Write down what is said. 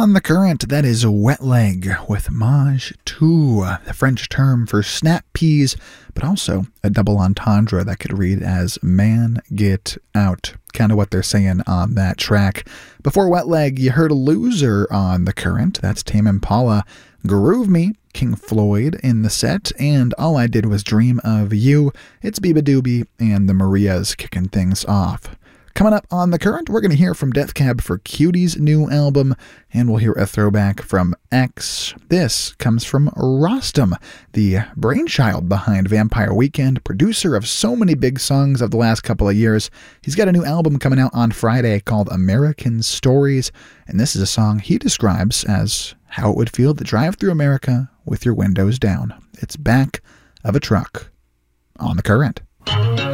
On the Current, that is Wet Leg with Mage 2, the French term for snap peas, but also a double entendre that could read as Man Get Out. Kind of what they're saying on that track. Before Wet Leg, you heard a loser on The Current. That's Tame Impala. Groove Me, King Floyd in the set, and All I Did Was Dream of You. It's Biba Doobie and the Marias kicking things off. Coming up on The Current, we're going to hear from Death Cab for Cutie's new album, and we'll hear a throwback from X. This comes from Rostam, the brainchild behind Vampire Weekend, producer of so many big songs of the last couple of years. He's got a new album coming out on Friday called American Stories, and this is a song he describes as how it would feel to drive through America with your windows down. It's Back of a Truck on The Current.